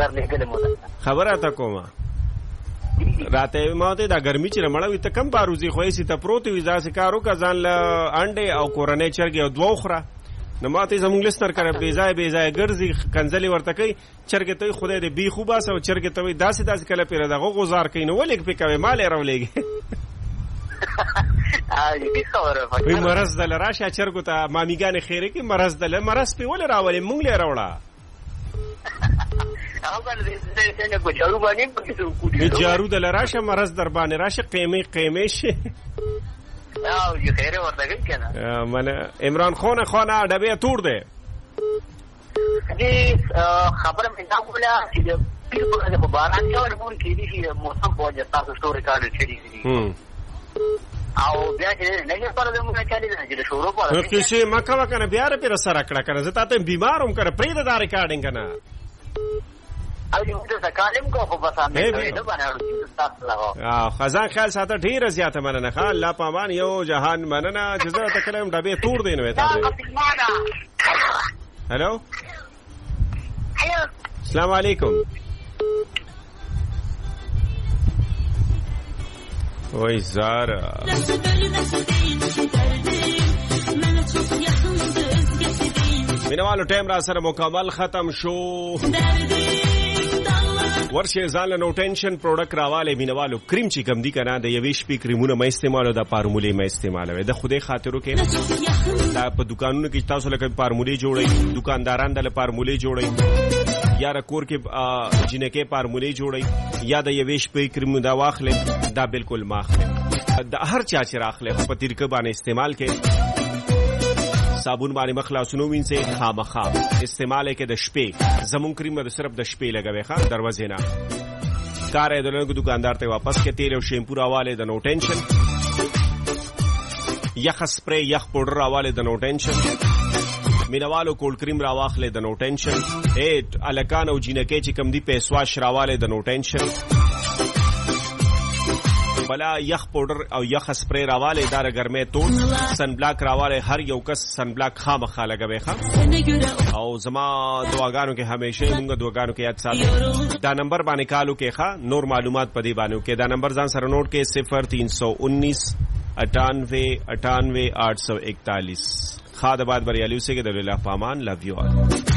در لګل مو خبره تا کومه راته ماته دا ګرمي چې مړوي ته کم باروزي خو یې ته پروت وي ځاسې کارو کا ځان له انډه او کورنۍ چرګ او دوه خره نو ماته زمونږ لستر کړه بې ځای ګرځي کنځلې ورته کوي چرګ ته خدای دې بي خوبه سو چرګ ته داسې کله پیره دغه غزار کوي نو ولې په کوي مال راولېږي وی مرز دل راشه چرګو ته مامیګان خیره کې مرز په ول راولې مونږ له راوړه جارو دل راشه مرز در باندې راشه قیمه شي او یې خیره ورته کوي کنه من عمران خان ډبه تور دی دې خبره مې دا کوله چې پیر په دغه باران کې ورغون کې دي موسم په وجه تاسو ستوري کارو چړي دي او بیا چې نه پر دې موږ چالي نه چې شروع کړو کیسه مکه وکنه بیا پر سره کړه کنه زه ته بیماروم کړه پرې دا ریکارډینګ کنه او دې ته کالم کو په بسانه نه باندې تاسو لغو خزان خیال ساته ډیره زیاته مننه خان الله پامان یو جهان مننه چې زه ته کلم ډبه تور دینو ته هلو السلام علیکم وای زارا مینوالو ټیم را سره مکمل ختم شو ورشه ځان نو ټینشن پروډکټ راواله مینوالو کریم چې کم دی کنه د یوې شپې کریمونه مې استعمالو د فارمولې مې استعمالوي د خوده خاطرو کې دا په دکانونو کې تاسو لکه فارمولې جوړي دکانداران د فارمولې جوړي یا رکور کې جنکه فارمولې جوړي یا د یوې شپې کریم دا واخلې دا بالکل ماخله د هر چا چې راخله په طریقه باندې استعمال کې صابون باندې مخلاصونو وینځي خامخا استعمال کې د شپې زمون کریم د صرف د شپې لګوي ښا دروازې نه کار یې دلته دکاندار ته واپس کې تیل او شیمپو راواله د نو ټینشن یخ سپری یخ پاوډر راواله د نو ټینشن مینوالو کولډ کریم راواخله د نو ټینشن الکان او جینکه چې کم دی پیسواش راواله د نو ټینشن بلا یخ پاوډر او یخ سپری راواله دار ګرمه تو سن بلاک راواله هر یو کس سن بلاک خامخا لګوي ښا او زما دعاګانو کې همیشه موږ دعاګانو کې یاد ساتو دا نمبر باندې کالو کې ښا نور معلومات پدې باندې کې دا نمبر ځان سره نوٹ کې 0319 98 841 خاد آباد بریالیو سے کہ در اللہ پامان لو یو آل